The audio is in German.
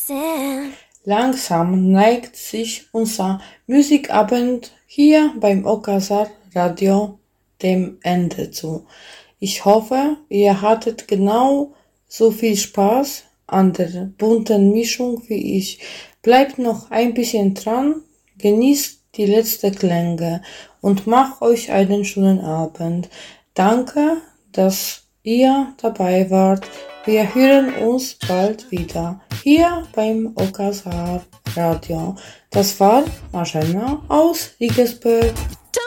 listen. Langsam neigt sich unser Musikabend hier beim Okazar Radio dem Ende zu. Ich hoffe, ihr hattet genau so viel Spaß an der bunten Mischung wie ich. Bleibt noch ein bisschen dran, genießt die letzten Klänge und macht euch einen schönen Abend. Danke, dass ihr dabei wart. Wir hören uns bald wieder hier beim Okazar Radio. Das war Marzena aus Rigesberg.